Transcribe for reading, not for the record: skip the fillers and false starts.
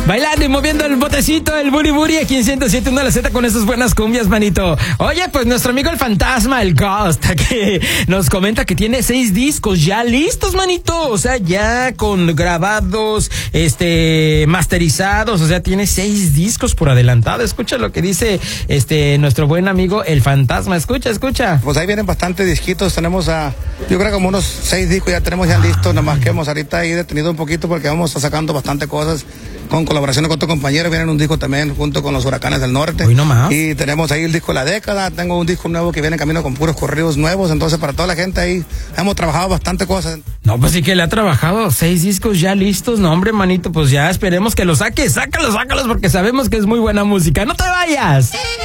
Bailando y moviendo el botecito, el buri buri aquí en 107.1 La Z con esas buenas cumbias, manito. Oye, pues nuestro amigo el fantasma, el Ghost, que nos comenta que tiene 6 discos ya listos, manito. O sea, ya con grabados, masterizados. O sea, tiene 6 discos por adelantado. Escucha lo que dice nuestro buen amigo el fantasma. Escucha. Pues ahí vienen bastantes disquitos. Tenemos yo creo como unos 6 discos ya tenemos ya listos. Nada más que hemos ahorita ahí detenido un poquito porque vamos sacando bastante cosas con colaboraciones con otros compañeros. Vienen un disco también junto con los Huracanes del Norte. Hoy nomás. Y tenemos ahí el disco de la década. Tengo un disco nuevo que viene en camino con puros corridos nuevos. Entonces, para toda la gente ahí hemos trabajado bastante cosas. No, pues sí que le ha trabajado 6 discos ya listos. No, hombre, manito, pues ya esperemos que los saques. Sácalos, porque sabemos que es muy buena música. ¡No te vayas!